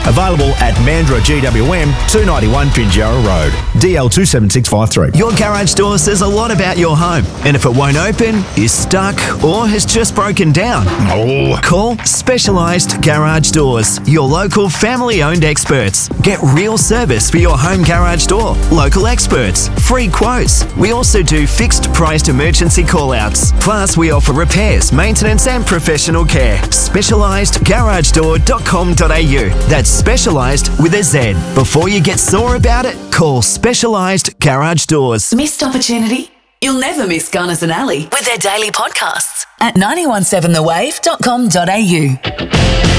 Available at Mandurah GWM, 291 Pinjarra Road, DL27653. Your garage door says a lot about your home. And if it won't open, is stuck, or has just broken down, call Specialised Garage Doors, your local family-owned experts. Get real service for your home garage door. Local experts. Free quotes. We also do fixed-priced emergency call-outs. Plus, we offer repairs, maintenance and professional care. SpecialisedGarageDoor.com.au. That's specialised with a Z. Before you get sore about it, call Specialised Garage Doors. Missed opportunity? You'll never miss Gunners and Ali with their daily podcasts at 917thewave.com.au.